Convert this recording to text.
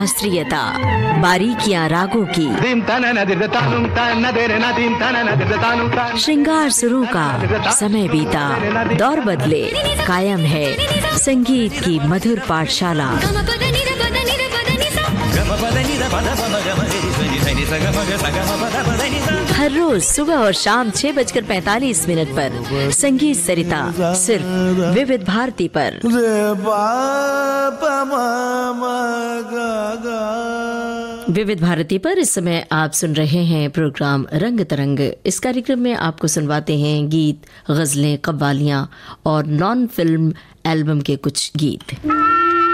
शास्त्रीयता, बारीकियां रागों की, श्रृंगार सुरों का, समय बीता दौर बदले, कायम है संगीत की मधुर पाठशाला। हर रोज सुबह और शाम 6:45 पर संगीत सरिता सिर्फ विविध भारती पर। विविध भारती पर इस समय आप सुन रहे हैं प्रोग्राम रंग तरंग। इस कार्यक्रम में आपको सुनवाते हैं गीत, गजलें, कव्वालियां और नॉन फिल्म एल्बम के कुछ गीत।